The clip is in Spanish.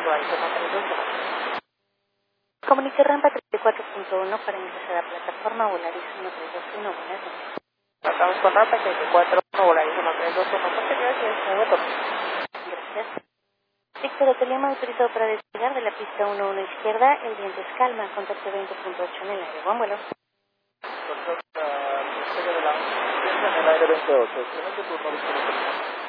Arizona 321. Comunique rampa 34.1 para ingresar a plataforma Volaris 1321. Buenas noches. Tratamos con rampa 34, Volaris 1321. Muchas gracias, muy buen turno. Gracias. Víctor Hotelema autorizado para despegar de la pista 11 izquierda, el viento es calma, contacto 20.8 en el aire. Buen vuelo. Despegue de la 11 izquierda en el aire 28. Excelente turno disponible.